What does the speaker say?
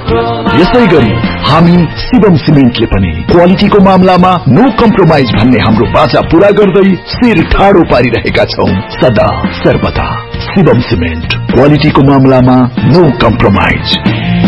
यसै गरी हामी शिवम सिमेन्टले पनि क्वालिटीको मामलामा नो कम्प्रोमाइज भन्ने हाम्रो बाचा पूरा गर्दै शिर ठाडो पारिरहेका छौं सदा सर्वदा। शिवम सिमेन्ट क्वालिटीको मामलामा नो कम्प्रोमाइज।